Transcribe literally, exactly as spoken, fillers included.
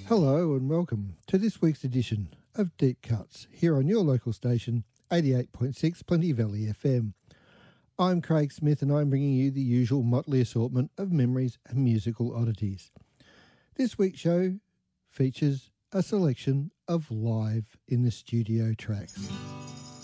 Hello and welcome to this week's edition of Deep Cuts here on your local station, eighty-eight point six Plenty Valley F M. I'm Craig Smith and I'm bringing you the usual motley assortment of memories and musical oddities. This week's show features a selection of live in the studio tracks.